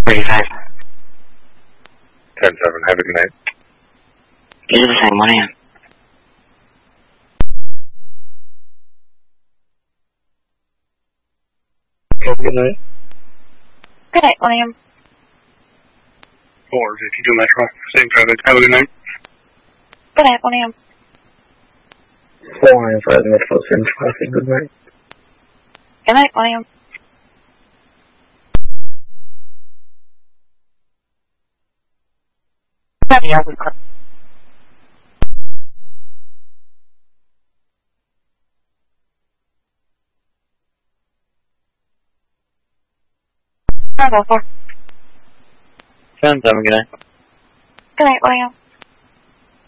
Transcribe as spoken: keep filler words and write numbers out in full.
thirty-five. ten seven, have a good night. You do the same, one A M Have a good night. Good night, one A M Four fifty-two Metro, same traffic, have a good night. Good night, one A M Four and five Metro, same traffic, good night. Good night, one A M Bravo four. ten seven, good night. Good night, one A M